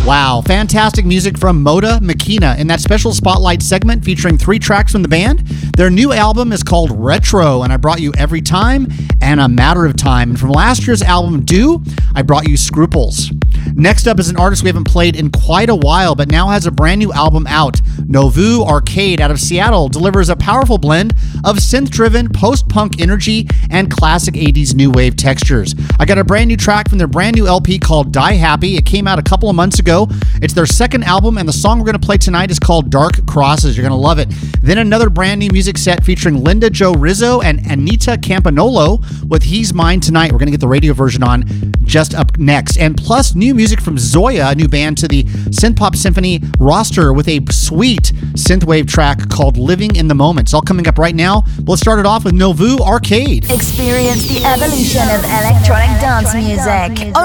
Wow, fantastic music from Moda Makina in that special spotlight segment featuring 3 tracks from the band. Their new album is called Retro, and I brought you Every Time and A Matter of Time. And from last year's album, Do, I brought you Scruples. Next up is an artist we haven't played in quite a while, but now has a brand new album out. Novu Arcade out of Seattle delivers a powerful blend of synth-driven post-punk energy and classic 80s new wave textures. I got a brand new track from their brand new LP called Die Happy. It came out a couple of months ago. It's their second album, and the song we're going to play tonight is called Dark Crosses. You're going to love it. Then another brand new music set featuring Linda Jo Rizzo and Anita Campanolo with He's Mine Tonight. We're going to get the radio version on just up next. And plus new music from Zoya, a new band to the Synthpop Symphony roster with a sweet synthwave track called Living in the Moment. It's all coming up right now. We'll start it off with Novu Arcade. Experience the evolution of electronic dance music.